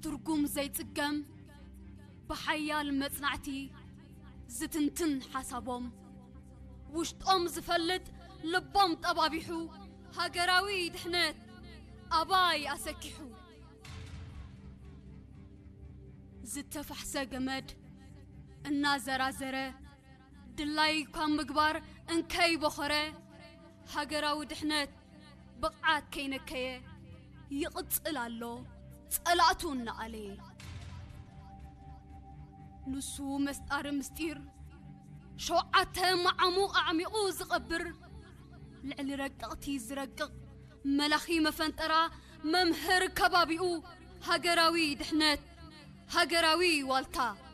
ترجم زي تقام بحيال مصنعتي زتنتن حسابهم وشتقوم زفلت لبام طبابيحو هاجراوي دحنت أباي أسكحو زتفحسة جمد النازرة دلاي كم مقبار انكي بخره هاجراوي دحنت بقعات كينكيه يقصل الله صلاتون عليه نسو مستار مستير شوعته معموق عميقو زقبر لعلي رققتي زرقق ملاخي مفنطرا ممهر كبابيو هاجراوي دحنت هاجراوي والتا